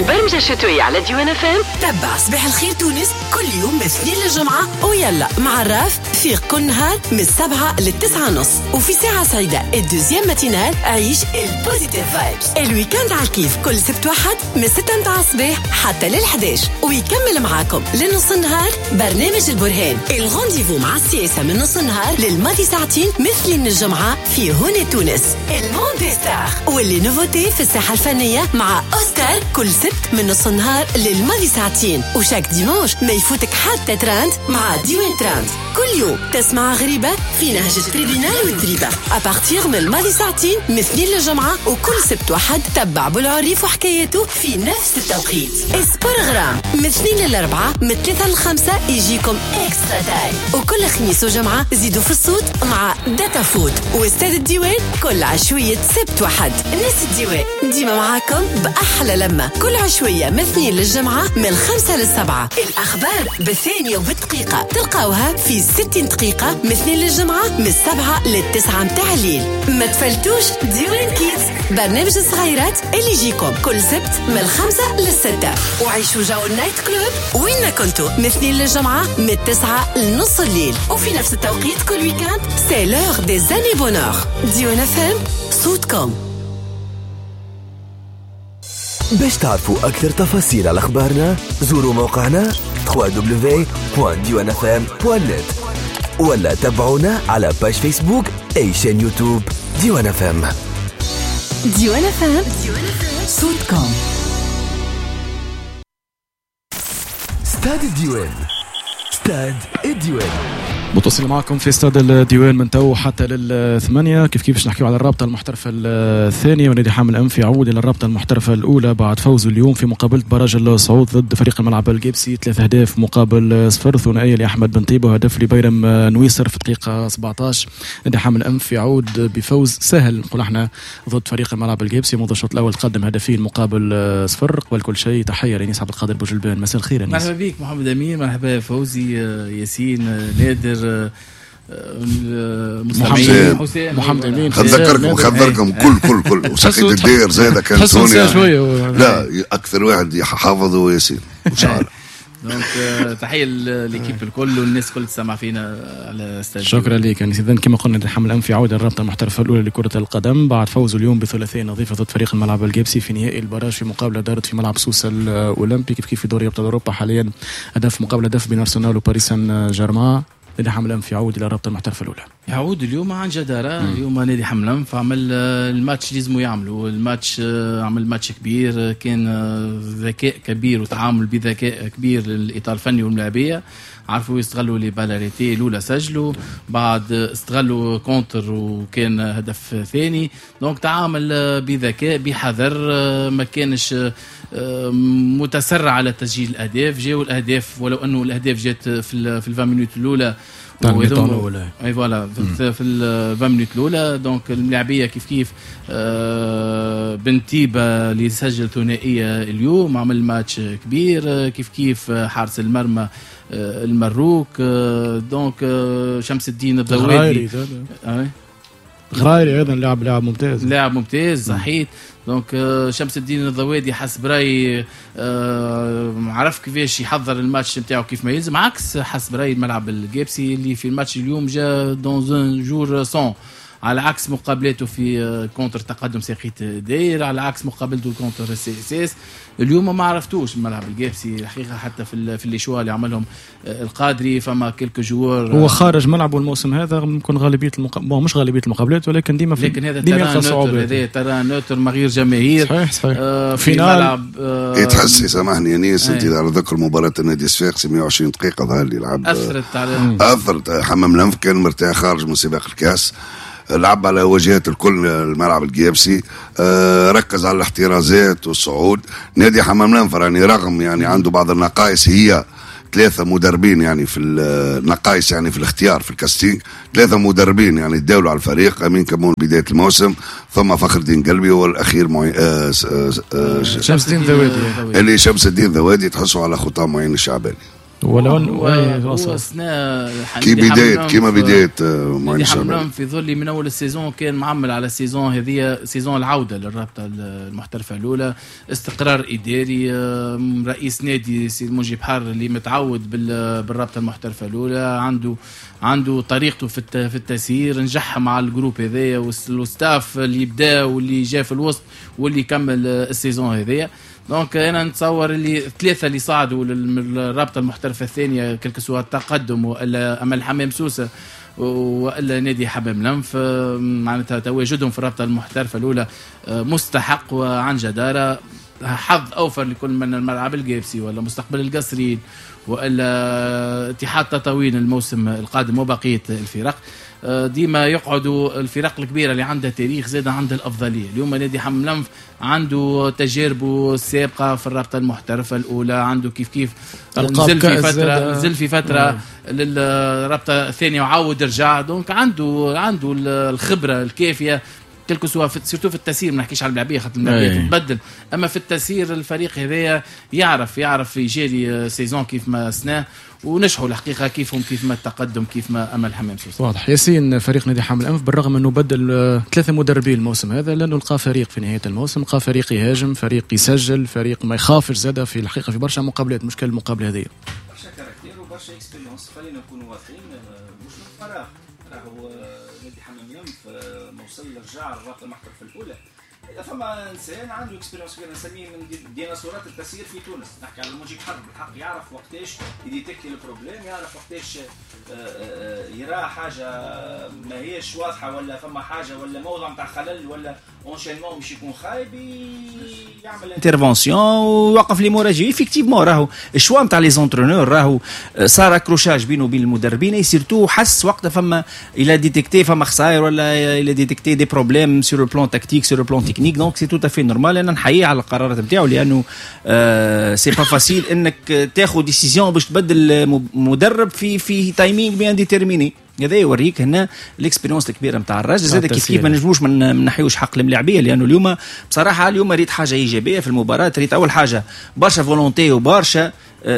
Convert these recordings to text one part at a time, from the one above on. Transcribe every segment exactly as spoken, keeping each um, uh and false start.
البرمجة الشتوية على ديوان اف ام. تبع صباح الخير تونس كل يوم من الاثنين للجمعة، ويلا مع الراف فيق كل نهار من السبعة للتسعة نص. وفي ساعة سعيدة الدوزيام ماتينال عيش البوزيتيف فايبس. الويكاند على الكيف كل سبت واحد من ستة متاع الصباح حتى للحداش، ويكمل معاكم لنص النهار برنامج البرهان، الغونديفو مع السياسة من نص النهار للماضي ساعتين مثلين الجمعة في هنا تونس. الموندي ستار واللي نوفوتي في الساحة الفنية مع أوسكار كل سبت من نص النهار للماضي ساعتين، وشاك ديمانش ما يفوتك حتى تراند مع ديوان تراند. كل يوم تسمع غريبة في نهج التريبينال والدريبة أبارتيغ من الماضي ساعتين مثلين للجمعة، وكل سبت واحد تبع بالعريف وحكايته في نفس التوقيت. اسبرغرام مثلين للأربعة من ثلاثة للخمسة يجيكم إكسترا تايم، وكل خميس وجمعة زيدوا في الصوت مع داتا فود واستاد الديوان كل عشوية سبت واحد. ناس الديوان ديما معاكم بأحلى لمة كل عشوية مثلين للجمعة من الخمسة للسبعة. الأخبار بالثانية وبالدقيقة تلقاوها في ستين دقيقة مثلين للجمعة من السبعة للتسعة متاع الليل. ما تفلتوش ديوان كيدز، برنامج الصغيرات اللي يجيكم كل سبت من الخمسة للستة. وعيشوا جو النايت كلوب وين كنتوا مثلين للجمعة من التسعة لنص الليل، وفي نفس التوقيت كل ويكاند سي لور دي زاني بونور. ديوان اف ام صوتكم. باش تعرفوا أكثر تفاصيل على أخبارنا زوروا موقعنا دبليو دبليو دبليو دوت ديوان اف ام دوت نت، ولا تابعونا على باج فيسبوك أي شان يوتيوب ديوان اف ام. ديوان اف ام صوتكم. استاد الديوان، استاد الديوان متصل معكم في استاد الديوان من تو حتى للثمانية. كيف كيف باش نحكيو على الرابطة المحترفة الثانية، ونادي حامل الأنف يعود إلى الرابطة المحترفة الأولى بعد فوزه اليوم في مقابلة براج الصعود ضد فريق الملعب الجيبسي ثلاث أهداف مقابل صفر. ثنائية لأحمد بن طيبة وهدف لبيرم نويسر في الدقيقة سبعة عشر. نادي حامل الأنف يعود بفوز سهل نقول احنا ضد فريق الملعب الجيبسي. منذ الشوط الأول تقدم هدفين مقابل صفر. قبل كل شيء تحية لأنيس عبد القادر بوجلبان. مساء الخير أنيس. مرحبا بك محمد أمين، مرحبا فوزي، ياسين، نادر، محمد حسين، محمد امين. خذكركم خذكركم كل كل كل وسقيت الدير زي ده كان سونيا. لا اكثر واحد حافظ هو ياسين ان شاء الله. دونك تحيه لليكيب الكل والناس الكل تسمع فينا على استاد. شكرا لك. يعني اذا كما قلنا حامل الأنف يعود الرابطه المحترفه الاولى لكره القدم بعد فوزه اليوم بثلاثيه نظيفه ضد فريق الملعب الجيبسي في نهائي البراج في مقابله دارت في ملعب سوسه الاولمبي. كيف كيف في دوري ابطال اوروبا حاليا هدف مقابله هدف بين ارسنال وباريس سان جيرمان. نادي حامل الأنف يعود إلى الرابطة المحترفة الأولى. يعود اليوم عن جدارة. مم. اليوم نادي حامل الأنف عمل الماتش لازموا يعملوا الماتش، عمل ماتش كبير، كان ذكاء كبير وتعامل بذكاء كبير للإطار الفني والملاعبية. عرفوا يستغلوا لي بالاريتي الأولى سجلوا، بعد استغلوا كونتر وكان هدف ثاني. دونك تعامل بذكاء بحذر، ما كانش متسرع على تسجيل الأهداف. جاءوا الأهداف ولو أنه الأهداف جات في الفين مينوت الأولى اي فوالا في الفين مينوت الاولى. دونك الملاعبيه كيف كيف آه بنتيبه اللي سجل ثنائيه اليوم عمل ماتش كبير. كيف كيف حارس المرمى آه المروك آه دونك آه شمس الدين الضوادي غرايري ايضا لاعب لاعب ممتاز لاعب ممتاز صحيح. دونك شمس الدين الضوادي حسب رايي عرف كيفاش يحضر الماتش نتاعو كيف ما يلزم، عكس حسب رايي الملعب الجيبسي اللي في الماتش اليوم جا دون ان جور سون، على عكس مقابلته في كونتر تقدم ساقيت داير، على عكس مقابلته كونتر السي اس اس. اليوم ما عرفتوش الملعب الجيبسي الحقيقه، حتى في في اللي اللي عملهم القادري فما كلك جوار هو خارج ملعبه الموسم هذا. ممكن غالبيه المق... مش غالبيه المقابلات ولكن ديما في لكن هذا ديما صعوبه. هذا ترى نوتر من غير جماهير. صحيح صحيح. آه في ملعب آه تحسي سامحني انيس انت على ذكر مباراه النادي الصفاقسي مية وعشرين دقيقه ظهر لي لعب اثرت على اثرت حمام الأنف كان مرتاح خارج من سباق الكاس، لعب على واجهات الكل الملعب الجيبسي، آه ركز على الاحترازات والصعود. نادي حمام الأنف يعني رغم يعني عنده بعض النقائص، هي ثلاثة مدربين يعني في النقائص يعني في الاختيار في الكاستينج، ثلاثة مدربين يعني تداولوا على الفريق. أمين كمون بداية الموسم، ثم فخر الدين قلبي، والأخير معي آه آه آه شمس الدين ذوادي اللي شمس الدين ذوادي تحسوا على خطى معين الشعباني. ولو هو سنة كي بداية كيما بداية نادي حملان في ظل من أول السيزون كان معمل على السيزون هذه سيزون العودة للرابطة المحترفة الأولى، استقرار إداري، رئيس نادي سي المجيب بحر اللي متعود بالرابطة المحترفة الأولى، عنده عنده طريقته في في التسيير، نجح مع الجروب هذايا والستاف اللي بدا واللي جاء في الوسط واللي كمل السيزون هذايا. دونك انا نتصور اللي الثلاثه اللي صعدوا للرابطه المحترفه الثانيه كلك سواء التقدم والا امل حمام سوسه والا نادي حمام لنف، معناتها تواجدهم في الرابطه المحترفه الاولى مستحق وعن جداره. حظ اوفر لكل من الملعب الجيبسي ولا مستقبل القصرين والا اتحاد تطاوين الموسم القادم وبقيه الفرق. ديما يقعدوا الفرق الكبيره اللي عندها تاريخ زاد عندها الافضليه. اليوم نادي حمام لنف عنده تجاربه السابقه في الرابطه المحترفه الاولى، عنده كيف كيف نزل في فتره نزل في فتره للرابطه الثانيه وعاود رجع. دونك عنده عنده الخبره الكافيه كلكو سوا سيرتو في التسيير، ما نحكيش على الملاعبيه خاطر الملاعبيه تتبدل، اما في التسيير الفريق هذايا يعرف يعرف يجري سيزون كيف ما سناه ونجحوا الحقيقه كيفهم كيف ما التقدم كيف ما امل حمام سوسه. واضح ياسين فريق نادي حمل الانف بالرغم انه بدل ثلاثه مدربين الموسم هذا لانه لقى فريق في نهايه الموسم، لقى فريق يهاجم، فريق يسجل، فريق ما يخافش زاده في الحقيقه في برشا مقابلات. مشكل المقابله هذه برشا كاركتير وبرشا اكسبيريونس، خلينا نكونوا واضحين مش من فراغ. راهو نادي حمام الانف موصل رجع الرابطه المحترفه الاولى، إذا فما إنسان عنده إكسبيرينس كبيرة نسميه من ديناصورات التسيير في تونس، نحكي على المجيب حر بالحق، يعرف وقتاش يديتكتي البروبليم، يعرف وقتاش يرى حاجة ما هيش واضحة ولا فما حاجة ولا موضع متاع خلل ولا اونشينمون مش يكون خايب يعمل انترفونسيون ويوقف لي مراجعين. ايفيكتيفمون راهو الشوا نتاع لي زونترونور راهو صار اكروشاج بينه وبين المدربين، سيرتو حس وقتها فما الى ديتكتي فما خسائر ولا الى ديتكتي دي بروبليم سور لو بلان تكتيك سور لو بلان تكنيك. دونك سي تو تافي نورمال، انا نحييه على القرارات نتاعو لانه آه سي با فاسيل انك تاخذ ديسيزيون باش تبدل مدرب في في تايمينغ بيان ديتيرميني. هذا يوريك هنا الاكسبيرينس الكبيره نتاع الراجل. زاد كيف كيف ما نجموش ما نحيوش حق الملاعبيه، لانه اليوم بصراحه اليوم ريت حاجه ايجابيه في المباراه. ريت اول حاجه برشا فولونتي وبرشا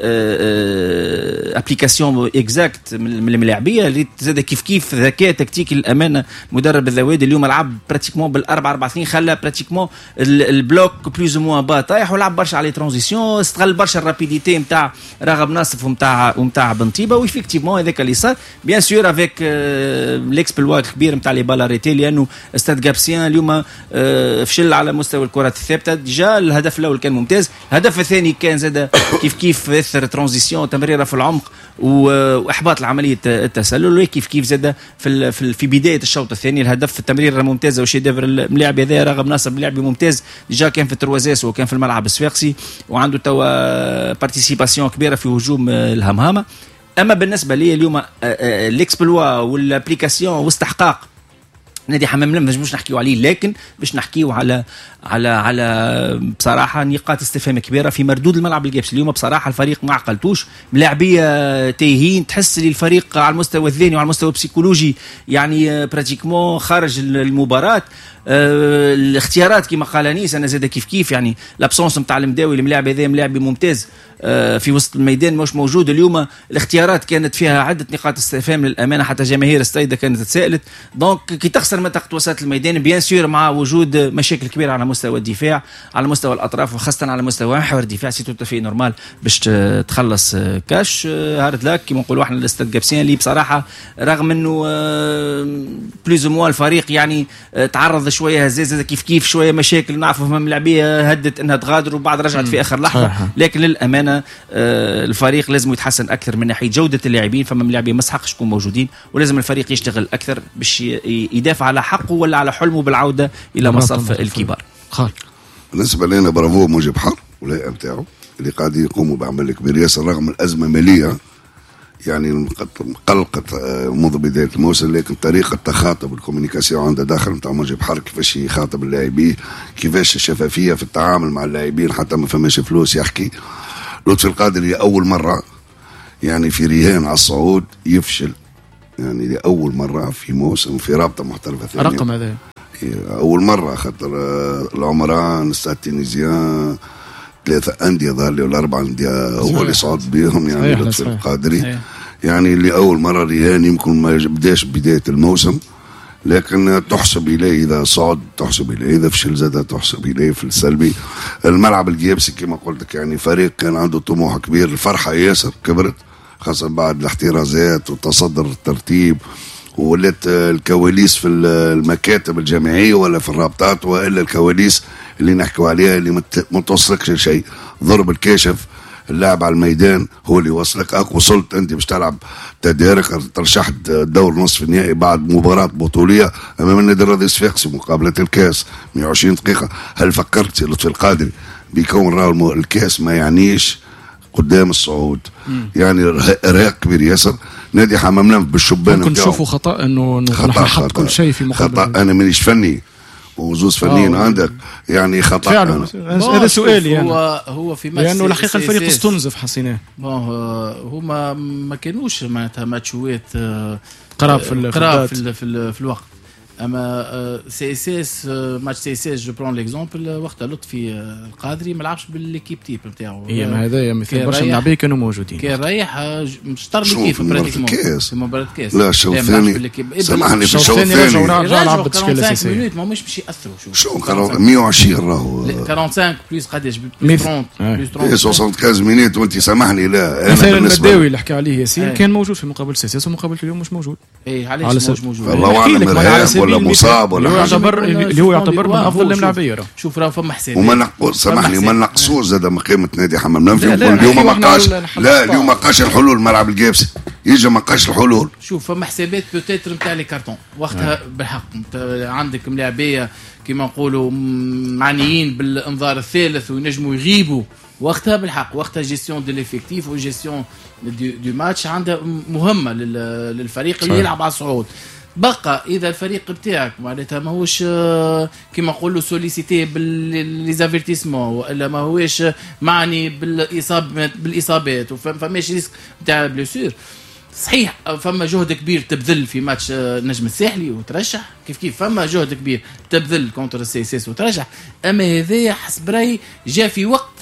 ابليكاسيون اكزاكت من الملاعبيه. ريت زاد كيف كيف ذكاء تكتيكي الامانه. مدرب الذوادي اليوم لعب براتيكمون بالاربعه اربعه اثنين، خلى براتيكمون البلوك بلوز موا با طايح ولعب برشا على ترانزيسيون، استغل برشا الرابيديتي نتاع راغب ناصف ومتاع ومتاع بنطيبه. وإفكتيفمون هذاك اللي صار بيان سور افيك ليكسبلوا الكبير نتاع لي بالاريتي، لانه استاد جابسيان اليوم فشل على مستوى الكرات الثابته. ديجا الهدف الاول كان ممتاز، الهدف الثاني كان زاد كيف كيف اثر ترانزيسيون تمريره في العمق واحباط لعمليه التسلل. كيف كيف زاد في في بدايه الشوط الثاني الهدف التمريره ممتازه وشيديفر الملاعب هذا راغب ناصر ملاعب ممتاز. ديجا كان في التروازيس وكان في الملعب الصفاقسي وعنده توا بارتيسيباسيون كبيره في هجوم الهمهمه. اما بالنسبه لي اليوم الاكسبلوا والابليكاسيون واستحقاق نادي حمام لم مش نحكيو عليه، لكن باش نحكيو على على على بصراحه نقاط استفهام كبيره في مردود الملعب الجابسي. اليوم بصراحه الفريق ما عقلتوش، ملاعبيه تايهين، تحس لي الفريق على المستوى الذهني وعلى المستوى البسيكولوجي يعني براتيكمون خارج المباراه. أه الاختيارات كما قال انيس انا زاد كيف كيف يعني لابسونس نتاع المداوي الملاعب هذا ملاعب ممتاز أه في وسط الميدان مش موجود. اليوم الاختيارات كانت فيها عده نقاط استفهام للامانه، حتى جماهير السيده كانت تسائلت. دونك كي تخسر منطقه وسط الميدان بيان سور مع وجود مشاكل كبيره على مستوى الدفاع على مستوى الاطراف وخاصه على مستوى محور الدفاع، سي تو في نورمال باش تخلص كاش هارد لاك كما نقولوا احنا الاستاد جابسيان اللي بصراحه رغم انه بلوز موا الفريق يعني تعرض شويه هزازه كيف كيف شويه مشاكل نعرفوا فما ملاعبيه هدت انها تغادر وبعد رجعت في اخر لحظه، لكن للامانه الفريق لازم يتحسن اكثر من ناحيه جوده اللاعبين. فما ملاعبيه ما يسحقش يكونوا موجودين ولازم الفريق يشتغل اكثر باش يدافع على حقه ولا على حلمه بالعوده الى مصاف الكبار. خال بالنسبه لنا برافو مجيب حر والهيئه نتاعو اللي قاعدين يقوموا بعمل كبير ياسر رغم الازمه الماليه يعني قلقت منذ بدايه الموسم، لكن طريقه التخاطب والكوميونيكاسيون عندها داخل نتاع مجيب حر كيفاش يخاطب اللاعبين، كيفاش الشفافيه في التعامل مع اللاعبين حتى ما فماش فلوس يحكي. لطفي القادري اول مره يعني في رهان على الصعود يفشل، يعني لاول مره في موسم في رابطه محترفه ثانيه رقم هذا اول مره خاطر العمران ستاد تونيزيان ثلاثة أندية ظهر ولا أربع أندية هو اللي صعد بيهم، يعني لطفي القادري صحيح. يعني اللي أول مرة ريان يمكن ما بداش بداية الموسم، لكن تحسب إليه إذا صعد، تحسب إليه إذا فشل زاد تحسب إليه في السلبي. الملعب الجيبسي كما قلت لك يعني فريق كان عنده طموح كبير، الفرحة ياسر كبرت خاصة بعد الاحترازات وتصدر الترتيب، ولات الكواليس في المكاتب الجامعية ولا في الرابطات، وإلا الكواليس اللي نحكوا عليها اللي ما توصلكش لشيء. ضرب الكاشف اللاعب على الميدان هو اللي وصلك. أك وصلت أنت باش تلعب تدارك، ترشحت دور نصف النهائي بعد مباراة بطولية أمام النادي الرياضي الصفاقسي مقابلة الكاس مئة وعشرين دقيقة. هل فكرت لطفي القادري بيكون راهو الكاس ما يعنيش قدام الصعود؟ مم. يعني إرهاق كبير ياسر. نادي حمام لنف بالشبان ممكن نشوفوا خطأ إنه نحن حط كل شيء في مقابل خطأ. أنا مانيش فني وزوز فنيين عندك يعني خطأ فعلا. هذا سؤالي يعني. هو هو في ماتش لأنه الحقيقة الفريق استنزف حسيناه. هما ما كانوش معناتها ماتشوات قراب في قراب في, في, في الوقت. اما سي اس اس ماتش سي اس اس جو برون ليكزومبل وقتها لطفي القادري ما لعبش بالليكيب تيب نتاعو. هي ما هذا مثل برشا لاعبين كانوا موجودين. كان رايح مشطر ليكيب براتيكمون في مباراة الكاس. لا الشوط الثاني سامحني في الشوط الثاني رجعوا لعب التشكيله الاساسيه. مينوت ما مش باش ياثروا. شو مئة وعشرين راهو خمسة وأربعين بلس قداش بلس ثلاثين بلس خمسة وخمسين مينوت وانت سامحني. لا مثلا المداوي اللي حكى عليه ياسين كان موجود في مقابل سي اس اس ومقابله اليوم مش موجود. اي علاش مش موجود؟ الله اعلم ارهاب ولا مصاب ولا اللي هو يعتبر اللي هو يعتبر من افضل الملاعبيه. شوف راه فما حساب وما نقص سامحني وما نقصوش زاد من قيمه نادي حمام لنف. اليوم ما قاش لا اليوم ما قاش الحلول الملعب الجابسي يجي ما قاش الحلول. شوف فما حسابات بوتيتر نتاع لي كارتون وقتها بالحق عندك ملاعبيه كما نقولوا معنيين بالانذار الثالث وينجموا يغيبوا وقتها بالحق. وقتها جيستيون دو ليفيكتيف وجيستيون دو ماتش عندها مهمه للفريق اللي يلعب على الصعود. بقى اذا الفريق بتاعك معناتها ماهوش كما نقولوا سوليسيتي بالليزافيرتيسمون والا ماهوش معني بالاصابات بالاصابات وفماش ريسك نتاع بليسور. صحيح فما جهد كبير تبذل في ماتش نجم الساحلي وترشح كيف كيف فما جهد كبير تبذل كونتر السي اس اس وترشح. اما هذايا حسب رايي جاء في وقت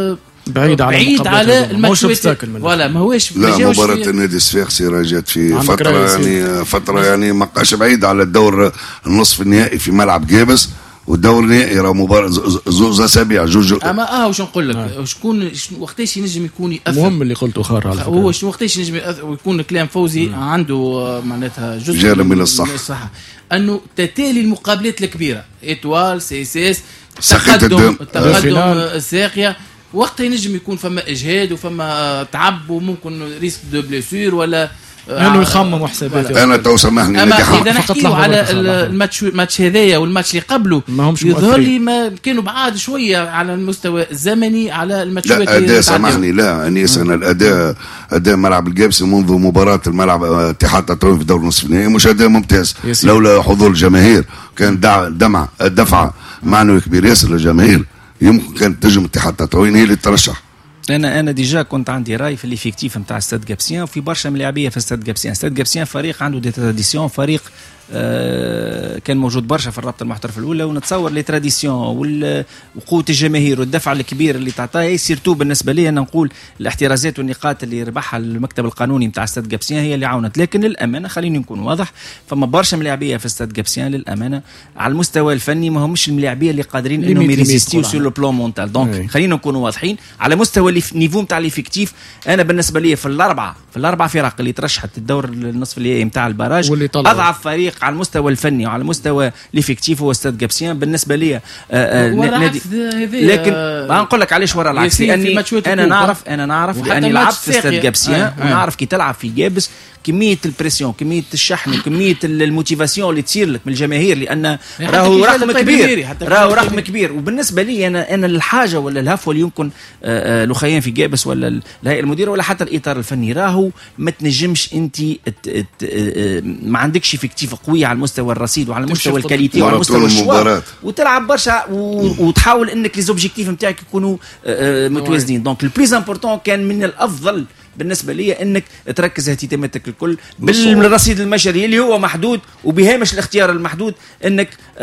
بعيد على بعيد على الماتشات ولا ما هوش. لا مباراة النادي الصفاقسي راجت في فترة يعني فترة يعني ما بقاش بعيد على الدور النصف النهائي في ملعب جابس والدور النهائي راه مباراة زوز اسابيع جوج. اما اه واش نقول لك آه. شكون وقتاش ينجم يكون ياثر مهم اللي قلته خار على فكرة. هو وقتاش ينجم يكون كلام فوزي م. عنده معناتها جزء جانب من الصح انه تتالي المقابلات الكبيره اتوال سي اس اس تقدم التقدم الساقيه وقتها ينجم يكون فما اجهاد وفما تعب وممكن ريسك دو بليسور ولا انه يخمم حسابات. انا تو سامحني اما اذا نحكيو على الماتش الماتش هذايا والماتش اللي قبله يظهر لي ما كانوا بعاد شويه على المستوى الزمني على الماتشات. لا اداء سامحني لا انيس انا الاداء اداء ملعب الجابسي منذ مباراه الملعب اتحاد تطوين في دور نصف النهائي مش اداء ممتاز لولا حضور الجماهير. كان دمع دفعه معنوي كبير ياسر للجماهير. يمكن كانت تجم اتحاد تطوين هي اللي ترشح. انا انا ديجا كنت عندي راي في الافيكتيف نتاع استاد جابسيان وفي برشا ملاعبيه في استاد جابسيان. استاد جابسيان فريق عنده دي تراديسيون فريق آه كان موجود برشا في الرابطه المحترفه الاولى ونتصور لي تراديسيون وقوه الجماهير والدفع الكبير اللي تعطاه سيرتو بالنسبه لي انا نقول الاحترازات والنقاط اللي ربحها المكتب القانوني نتاع استاد جابسيان هي اللي عاونت. لكن للامانه خليني نكون واضح فما برشا ملاعبيه في استاد جابسيان للامانه على المستوى الفني ما همش الملاعبيه اللي قادرين انهم يريزيستيو سور لو بلان مونتال. دونك خلينا نكونوا واضحين على مستوى النيفو نتاع ليفيكتيف. انا بالنسبه لي في الاربعه في الاربعه فرق اللي ترشحت الدور النصف النهائي نتاع الباراج اضعف فريق على المستوى الفني وعلى مستوى ليفيكتيف هو استاد جابسيان بالنسبه لي. نادي لكن ما نقول لك علاش ورا العكس لاني انا نعرف انا نعرف لاني لعبت في استاد جابسيان آه. ونعرف كي تلعب في جابس كميه البريسيون كميه الشحن وكميه الموتيفاسيون اللي تصير لك من الجماهير لان راهو رقم كبير راهو رقم كبير. وبالنسبه لي انا انا الحاجه ولا الهفوه اللي يمكن لخيان في جابس ولا الهيئه المديره ولا حتى الاطار الفني راهو ما تنجمش انت ما عندكش افكتيف قويه على المستوى الرصيد وعلى مستوى الكاليتي وعلى مستوى الشوار وتلعب برشا وتحاول انك لي زوبجيكتيف نتاعك يكونوا متوازنين. دونك البليز امبورطون كان من الافضل بالنسبه لي انك تركز اهتماماتك الكل بالرصيد المشري اللي هو محدود وبهامش الاختيار المحدود انك